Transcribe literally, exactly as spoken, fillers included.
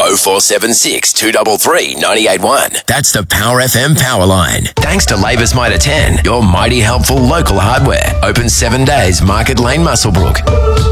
oh four seven six, two three three, nine eight one. That's the Power F M power line. Thanks to Labour's Mitre ten, your mighty helpful local hardware. Open seven days, Market Lane, Muswellbrook.